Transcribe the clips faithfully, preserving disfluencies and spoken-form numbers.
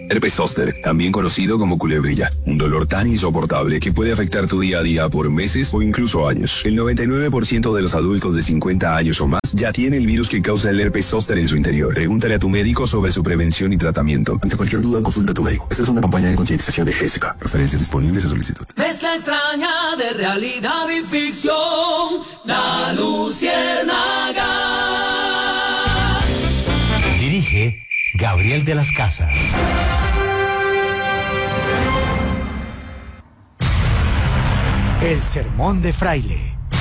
Herpes zóster, también conocido como culebrilla, un dolor tan insoportable que puede afectar tu día a día por meses o incluso años. El noventa y nueve por ciento de los adultos de cincuenta años o más ya tiene el virus que causa el herpes zóster en su interior. Pregúntale a tu médico sobre su prevención y tratamiento. Ante cualquier duda, consulta a tu médico. Esta es una campaña de concientización de Jessica. Referencias disponibles a solicitud. Mezcla extraña de realidad y ficción. La Luciérnaga. Dirige Gabriel de las Casas. El sermón de Fraile.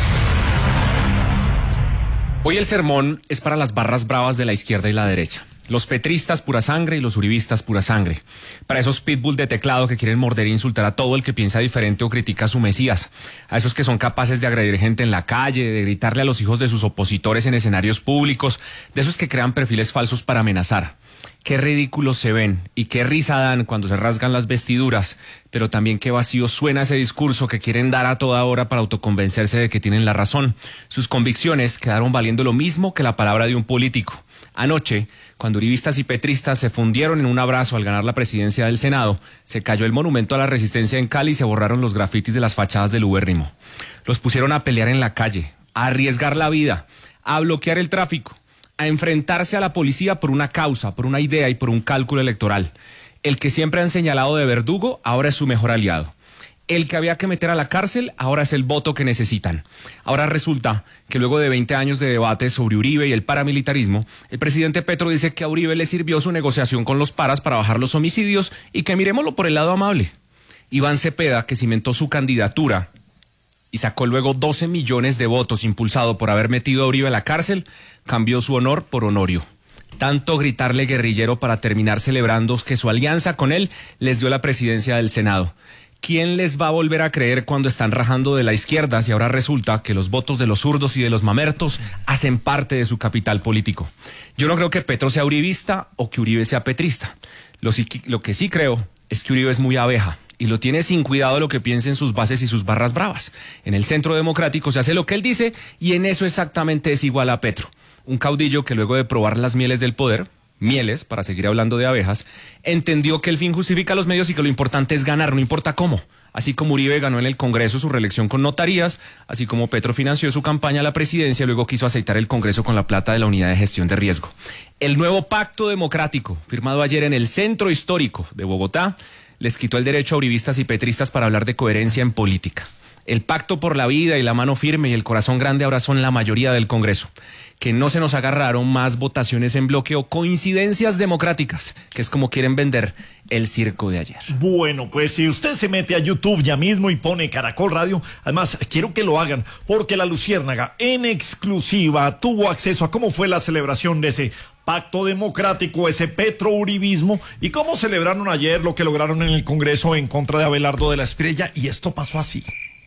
Hoy el sermón es para las barras bravas de la izquierda y la derecha. Los petristas pura sangre y los uribistas pura sangre. Para esos pitbull de teclado que quieren morder e insultar a todo el que piensa diferente o critica a su mesías. A esos que son capaces de agredir gente en la calle, de gritarle a los hijos de sus opositores en escenarios públicos. De esos que crean perfiles falsos para amenazar. Qué ridículos se ven y qué risa dan cuando se rasgan las vestiduras, pero también qué vacío suena ese discurso que quieren dar a toda hora para autoconvencerse de que tienen la razón. Sus convicciones quedaron valiendo lo mismo que la palabra de un político. Anoche, cuando uribistas y petristas se fundieron en un abrazo al ganar la presidencia del Senado, se cayó el monumento a la resistencia en Cali y se borraron los grafitis de las fachadas del ubérrimo. Los pusieron a pelear en la calle, a arriesgar la vida, a bloquear el tráfico, a enfrentarse a la policía por una causa, por una idea y por un cálculo electoral. El que siempre han señalado de verdugo, ahora es su mejor aliado. El que había que meter a la cárcel, ahora es el voto que necesitan. Ahora resulta que luego de veinte años de debate sobre Uribe y el paramilitarismo, el presidente Petro dice que a Uribe le sirvió su negociación con los paras para bajar los homicidios y que miremoslo por el lado amable. Iván Cepeda, que cimentó su candidatura y sacó luego doce millones de votos impulsado por haber metido a Uribe a la cárcel, cambió su honor por honorio. Tanto gritarle guerrillero para terminar celebrando que su alianza con él les dio la presidencia del Senado. ¿Quién les va a volver a creer cuando están rajando de la izquierda si ahora resulta que los votos de los zurdos y de los mamertos hacen parte de su capital político? Yo no creo que Petro sea uribista o que Uribe sea petrista. Lo, lo que sí creo es que Uribe es muy abeja. Y lo tiene sin cuidado lo que piensen sus bases y sus barras bravas. En el Centro Democrático se hace lo que él dice y en eso exactamente es igual a Petro. Un caudillo que luego de probar las mieles del poder, mieles, para seguir hablando de abejas, entendió que el fin justifica los medios y que lo importante es ganar, no importa cómo. Así como Uribe ganó en el Congreso su reelección con notarías, así como Petro financió su campaña a la presidencia y luego quiso aceitar el Congreso con la plata de la Unidad de Gestión de Riesgo. El nuevo pacto democrático, firmado ayer en el Centro Histórico de Bogotá, les quitó el derecho a uribistas y petristas para hablar de coherencia en política. El pacto por la vida y la mano firme y el corazón grande ahora son la mayoría del Congreso. Que no se nos agarraron más votaciones en bloque o coincidencias democráticas, que es como quieren vender el circo de ayer. Bueno, pues si usted se mete a YouTube ya mismo y pone Caracol Radio, además quiero que lo hagan, porque la Luciérnaga en exclusiva tuvo acceso a cómo fue la celebración de ese pacto democrático, ese petrouribismo, y cómo celebraron ayer lo que lograron en el Congreso en contra de Abelardo de la Espriella, y esto pasó así.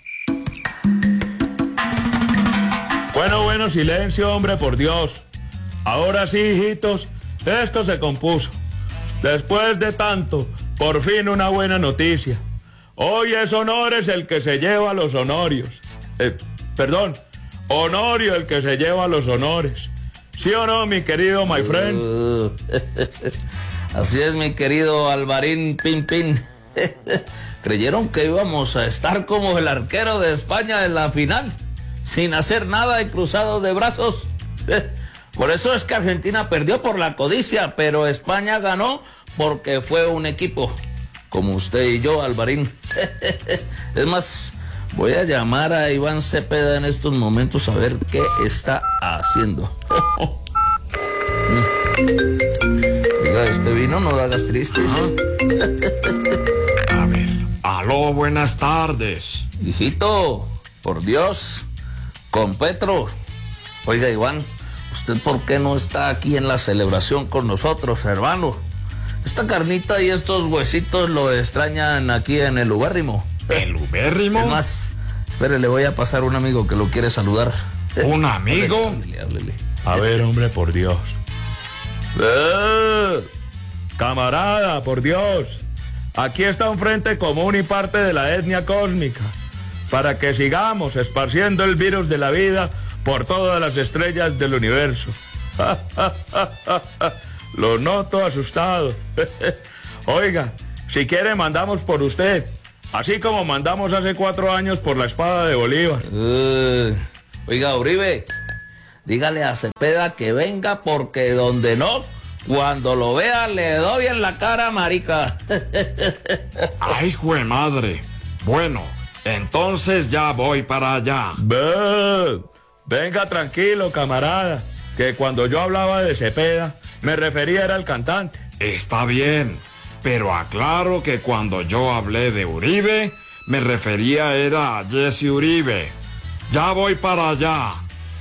Bueno, bueno, silencio, hombre, por Dios. Ahora sí, hijitos, esto se compuso. Después de tanto, por fin una buena noticia. Hoy es Honores el que se lleva los honorios. Eh, perdón, Honorio el que se lleva los honores. ¿Sí o no, mi querido my friend? Uh, así es, mi querido Alvarín Pin Pin. Creyeron que íbamos a estar como el arquero de España en la final, sin hacer nada y cruzados de brazos. Por eso es que Argentina perdió por la codicia, pero España ganó porque fue un equipo, como usted y yo, Alvarín. Es más, voy a llamar a Iván Cepeda en estos momentos a ver qué está haciendo. Oiga, este vino no lo hagas tristes. A ver, aló, buenas tardes. Hijito, por Dios, con Petro. Oiga, Iván, ¿usted por qué no está aquí en la celebración con nosotros, hermano? Esta carnita y estos huesitos lo extrañan aquí en el ubérrimo. ¿El ubérrimo? Es más, espere, le voy a pasar un amigo que lo quiere saludar. ¿Un amigo? Háblele, háblele. A ver, hombre, por Dios. ¡Eh! Camarada, por Dios. Aquí está un frente común y parte de la etnia cósmica, para que sigamos esparciendo el virus de la vida por todas las estrellas del universo. Lo noto asustado. Oiga, si quiere mandamos por usted, así como mandamos hace cuatro años por la espada de Bolívar. Uh, oiga, Uribe, dígale a Cepeda que venga porque donde no, cuando lo vea le doy en la cara, marica. Ay, jue madre. Bueno, entonces ya voy para allá. Ve, venga tranquilo, camarada, que cuando yo hablaba de Cepeda, me refería era al cantante. Está bien, pero aclaro que cuando yo hablé de Uribe, me refería era a Jesse Uribe. Ya voy para allá.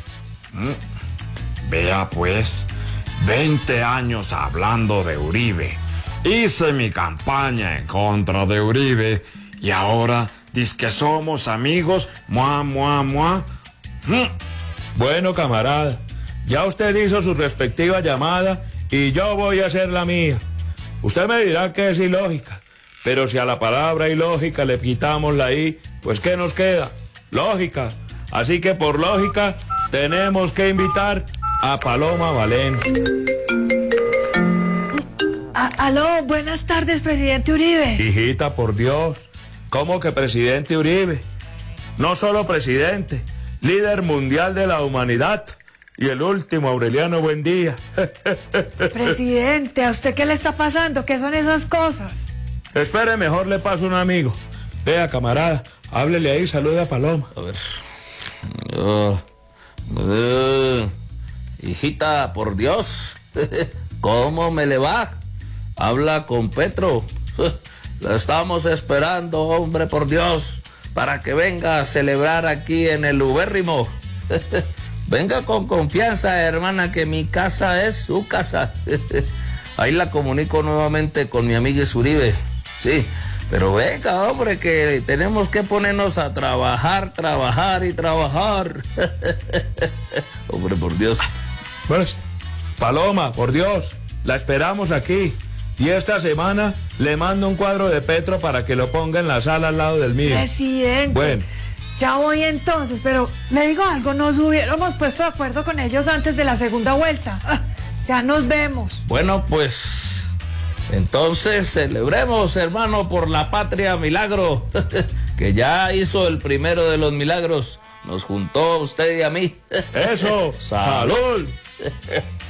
Mm. Vea pues, veinte años hablando de Uribe. Hice mi campaña en contra de Uribe y ahora dice que somos amigos, mua, mua, mua. Mm. Bueno, camarada, ya usted hizo su respectiva llamada y yo voy a hacer la mía. Usted me dirá que es ilógica, pero si a la palabra ilógica le quitamos la I, pues ¿qué nos queda? Lógica. Así que por lógica tenemos que invitar a Paloma Valencia. A- aló, buenas tardes, presidente Uribe. Hijita, por Dios, ¿cómo que presidente Uribe? No solo presidente, líder mundial de la humanidad. Y el último, Aureliano Buendía. Presidente, ¿a usted qué le está pasando? ¿Qué son esas cosas? Espere, mejor le paso un amigo. Vea, camarada, háblele ahí, saluda a Paloma. A ver. Uh, uh, hijita, por Dios, ¿cómo me le va? Habla con Petro. La estamos esperando, hombre, por Dios, para que venga a celebrar aquí en el ubérrimo. Venga con confianza, hermana, que mi casa es su casa. Ahí la comunico nuevamente con mi amiga Uribe. Sí, pero venga, hombre, que tenemos que ponernos a trabajar, trabajar y trabajar. Hombre, por Dios. Bueno, Paloma, por Dios, la esperamos aquí. Y esta semana le mando un cuadro de Petro para que lo ponga en la sala al lado del mío. Presidente. Bueno. Ya voy entonces, pero le digo algo, nos hubiéramos puesto de acuerdo con ellos antes de la segunda vuelta. Ah, ya nos vemos. Bueno, pues entonces celebremos, hermano, por la patria milagro, que ya hizo el primero de los milagros. Nos juntó a usted y a mí. Eso, salud.